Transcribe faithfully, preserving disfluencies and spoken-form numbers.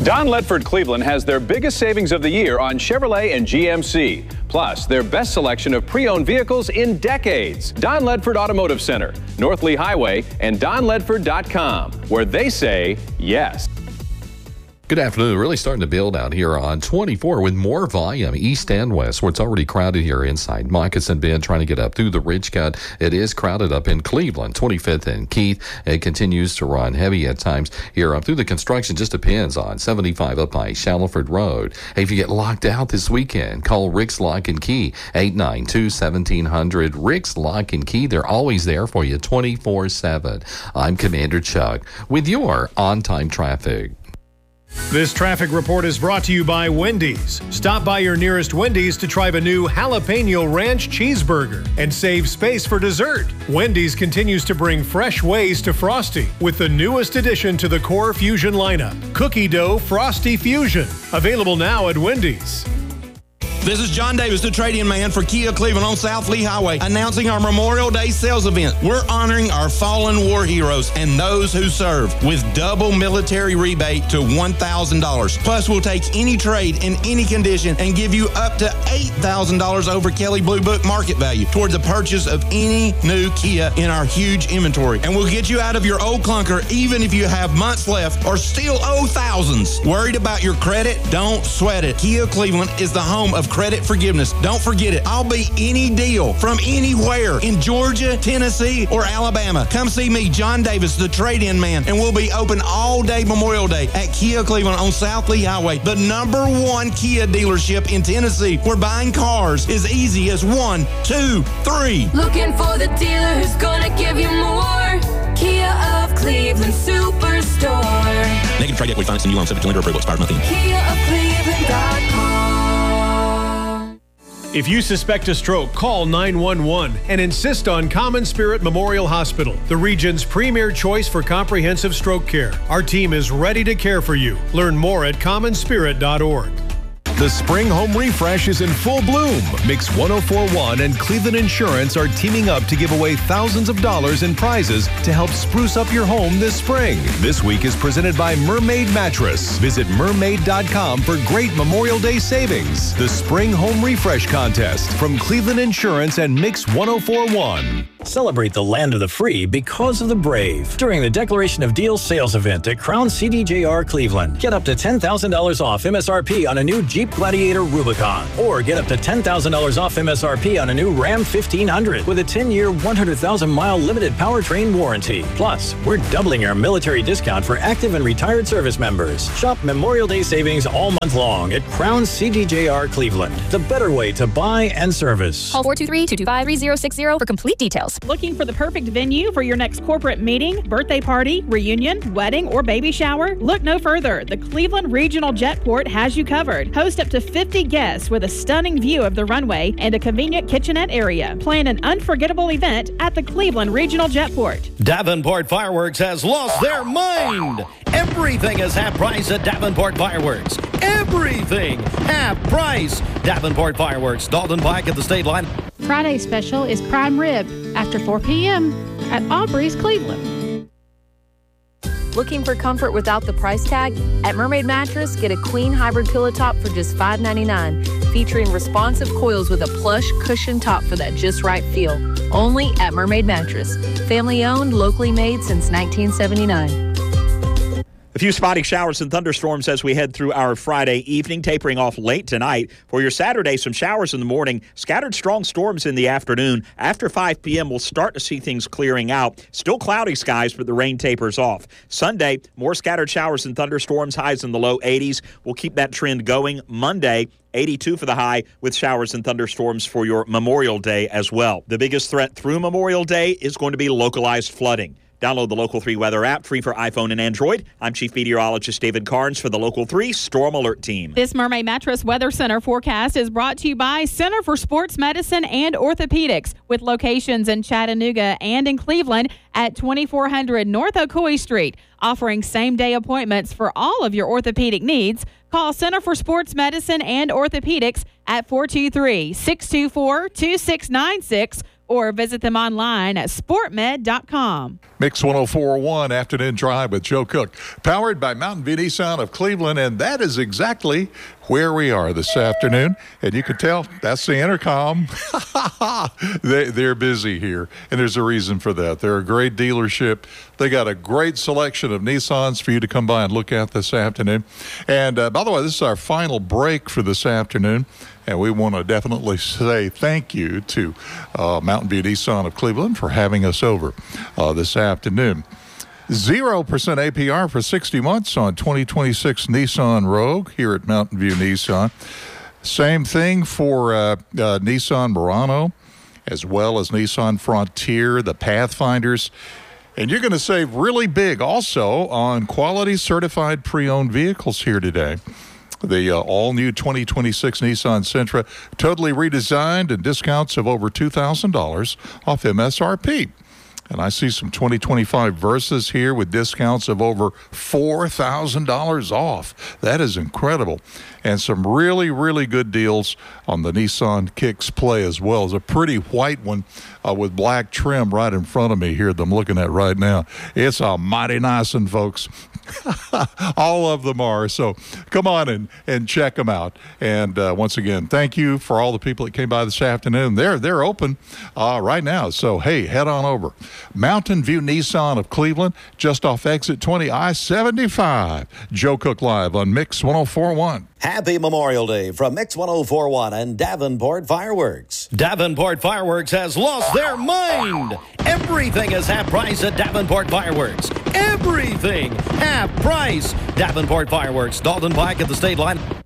Don Ledford Cleveland has their biggest savings of the year on Chevrolet and G M C. Plus, their best selection of pre-owned vehicles in decades. Don Ledford Automotive Center, North Lee Highway, and don ledford dot com, where they say yes. Good afternoon. Really starting to build out here on twenty-four with more volume east and west, where it's already crowded here inside Moccasin Bend, trying to get up through the Ridge Cut. It is crowded up in Cleveland, twenty-fifth and Keith. It continues to run heavy at times here up through the construction. Just depends on seventy-five up by Shallowford Road. Hey, if you get locked out this weekend, call Rick's Lock and Key, eight nine two, one seven zero zero. Rick's Lock and Key, they're always there for you twenty-four seven. I'm Commander Chuck with your on-time traffic. This traffic report is brought to you by Wendy's. Stop by your nearest Wendy's to try the new Jalapeno Ranch Cheeseburger and save space for dessert. Wendy's continues to bring fresh ways to Frosty with the newest addition to the Core Fusion lineup, Cookie Dough Frosty Fusion. Available now at Wendy's. This is John Davis, the trade-in man for Kia Cleveland on South Lee Highway, announcing our Memorial Day sales event. We're honoring our fallen war heroes and those who serve with double military rebate to one thousand dollars. Plus, we'll take any trade in any condition and give you up to eight thousand dollars over Kelley Blue Book market value toward the purchase of any new Kia in our huge inventory. And we'll get you out of your old clunker even if you have months left or still owe thousands. Worried about your credit? Don't sweat it. Kia Cleveland is the home of credit forgiveness. Don't forget it. I'll be any deal from anywhere in Georgia, Tennessee, or Alabama. Come see me, John Davis, the trade-in man, and we'll be open all day Memorial Day at Kia Cleveland on South Lee Highway, the number one Kia dealership in Tennessee, where buying cars is easy as one, two, three. Looking for the dealer who's gonna give you more. Kia of Cleveland Superstore. Negative trade equity finance and new loan subject to lender approval. Expired month end. Kia of Cleveland dot com. If you suspect a stroke, call nine one one and insist on Common Spirit Memorial Hospital, the region's premier choice for comprehensive stroke care. Our team is ready to care for you. Learn more at common spirit dot org. The spring home refresh is in full bloom. Mix one oh four point one and Cleveland Insurance are teaming up to give away thousands of dollars in prizes to help spruce up your home this spring. This week is presented by Mermaid Mattress. Visit mermaid dot com for great Memorial Day savings. The Spring Home Refresh Contest from Cleveland Insurance and Mix one oh four point one. Celebrate the land of the free because of the brave during the Declaration of Deals sales event at Crown C D J R Cleveland. Get up to ten thousand dollars off M S R P on a new Jeep Gladiator Rubicon, or get up to ten thousand dollars off M S R P on a new Ram fifteen hundred with a ten-year, one hundred thousand mile limited powertrain warranty. Plus, we're doubling our military discount for active and retired service members. Shop Memorial Day savings all month long at Crown C D J R Cleveland, the better way to buy and service. Call four two three, two two five, three zero six zero for complete details. Looking for the perfect venue for your next corporate meeting, birthday party, reunion, wedding, or baby shower? Look no further. The Cleveland Regional Jetport has you covered. Host up to fifty guests with a stunning view of the runway and a convenient kitchenette area. Plan an unforgettable event at the Cleveland Regional Jetport. Davenport Fireworks has lost their mind. Everything is half price at Davenport Fireworks. Everything half price. Davenport Fireworks, Dalton Pike at the state line. Friday special is prime rib after four p.m. at Aubrey's Cleveland. Looking for comfort without the price tag? At Mermaid Mattress, get a queen hybrid pillow top for just five ninety-nine, featuring responsive coils with a plush cushion top for that just right feel. Only at Mermaid Mattress. Family owned, locally made since nineteen seventy-nine. A few spotty showers and thunderstorms as we head through our Friday evening, tapering off late tonight. For your Saturday, some showers in the morning, scattered strong storms in the afternoon. After five p.m., we'll start to see things clearing out. Still cloudy skies, but the rain tapers off. Sunday, more scattered showers and thunderstorms, highs in the low eighties. We'll keep that trend going. Monday, eighty-two for the high with showers and thunderstorms for your Memorial Day as well. The biggest threat through Memorial Day is going to be localized flooding. Download the Local three weather app, free for iPhone and Android. I'm Chief Meteorologist David Carnes for the Local three Storm Alert Team. This Mermaid Mattress Weather Center forecast is brought to you by Center for Sports Medicine and Orthopedics, with locations in Chattanooga and in Cleveland at twenty-four hundred North Ocoee Street, offering same-day appointments for all of your orthopedic needs. Call Center for Sports Medicine and Orthopedics at four two three, six two four, two six nine six or visit them online at sport med dot com. Mix one oh four point one Afternoon Drive with Joe Cook, powered by Mountain View Nissan of Cleveland, and that is exactly where we are this afternoon. And you can tell that's the intercom. they, they're busy here, and there's a reason for that. They're a great dealership. They got a great selection of Nissans for you to come by and look at this afternoon. And uh, by the way, this is our final break for this afternoon. And we want to definitely say thank you to uh, Mountain View Nissan of Cleveland for having us over uh, this afternoon. zero percent A P R for sixty months on twenty twenty-six Nissan Rogue here at Mountain View Nissan. Same thing for uh, uh, Nissan Murano, as well as Nissan Frontier, the Pathfinders. And you're going to save really big also on quality certified pre-owned vehicles here today. The uh, all-new twenty twenty-six Nissan Sentra, totally redesigned, and discounts of over two thousand dollars off M S R P. And I see some twenty twenty-five Versas here with discounts of over four thousand dollars off. That is incredible. And some really, really good deals on the Nissan Kicks Play as well. It's a pretty white one uh, with black trim right in front of me here that I'm looking at right now. It's a mighty nice one, folks. All of them are. So come on and, and check them out. And uh, once again, thank you for all the people that came by this afternoon. They're, they're open uh, right now. So, hey, head on over. Mountain View Nissan of Cleveland, just off exit twenty I seventy-five. Joe Cook live on Mix one oh four point one. Happy Memorial Day from Mix one oh four point one and Davenport Fireworks. Davenport Fireworks has lost their mind. Everything is half price at Davenport Fireworks. Everything half price. Davenport Fireworks, Dalton Pike at the state line.